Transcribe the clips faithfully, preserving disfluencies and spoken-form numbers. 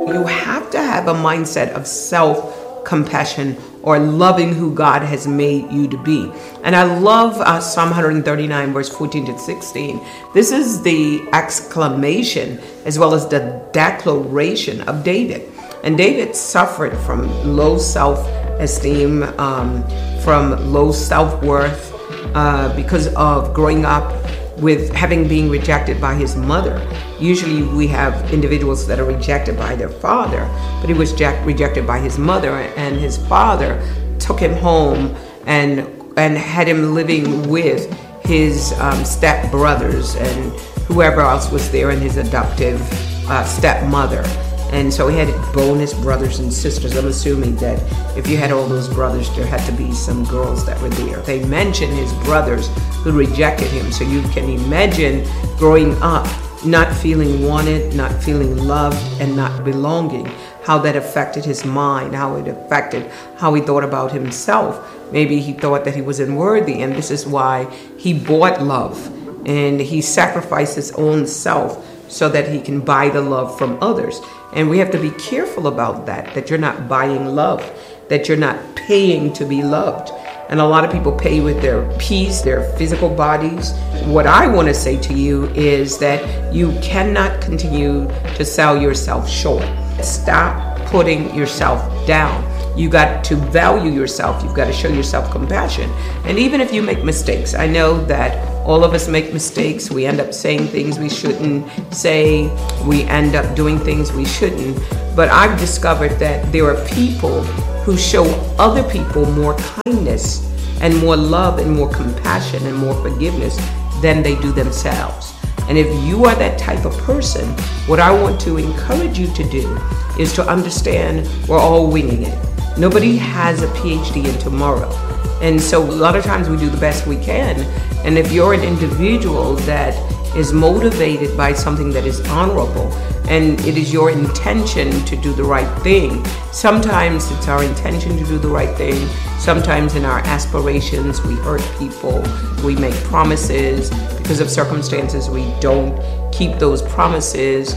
You have to have a mindset of self-compassion or loving who God has made you to be. And I love uh, Psalm one thirty-nine, verse fourteen to sixteen. This is the exclamation as well as the declaration of David. And David suffered from low self-esteem, um, from low self-worth, uh, because of growing up with having been rejected by his mother. Usually we have individuals that are rejected by their father, but he was jack- rejected by his mother, and his father took him home and and had him living with his um, step brothers and whoever else was there, and his adoptive uh, stepmother. And so he had bonus brothers and sisters. I'm assuming that if you had all those brothers, there had to be some girls that were there. They mentioned his brothers who rejected him. So you can imagine growing up, not feeling wanted, not feeling loved, and not belonging, how that affected his mind, how it affected how he thought about himself. Maybe he thought that he was unworthy, and this is why he bought love, and he sacrificed his own self so that he can buy the love from others. And we have to be careful about that, that you're not buying love, that you're not paying to be loved. And a lot of people pay with their peace, their physical bodies. What I want to say to you is that you cannot continue to sell yourself short. Stop putting yourself down. You got to value yourself. You've got to show yourself compassion. And even if you make mistakes, I know that all of us make mistakes. We end up saying things we shouldn't say. We end up doing things we shouldn't. But I've discovered that there are people who show other people more kindness and more love and more compassion and more forgiveness than they do themselves. And if you are that type of person, what I want to encourage you to do is to understand we're all winging it. Nobody has a P H D in tomorrow. And so a lot of times we do the best we can. And if you're an individual that is motivated by something that is honorable, and it is your intention to do the right thing, sometimes it's our intention to do the right thing. Sometimes in our aspirations, we hurt people, we make promises. Because of circumstances, we don't keep those promises,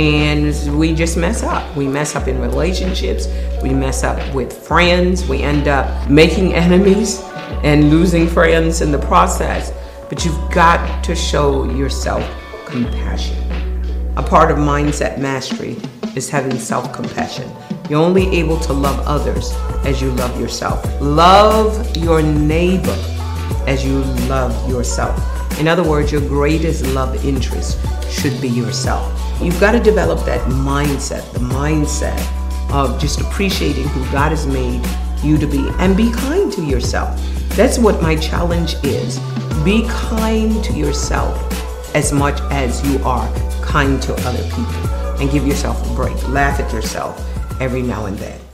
and we just mess up. We mess up in relationships, we mess up with friends, we end up making enemies and losing friends in the process. But you've got to show yourself compassion. A part of mindset mastery is having self-compassion. You're only able to love others as you love yourself. Love your neighbor as you love yourself. In other words, your greatest love interest should be yourself. You've got to develop that mindset, the mindset of just appreciating who God has made you to be, and be kind to yourself. That's what my challenge is. Be kind to yourself as much as you are kind to other people, and give yourself a break. Laugh at yourself every now and then.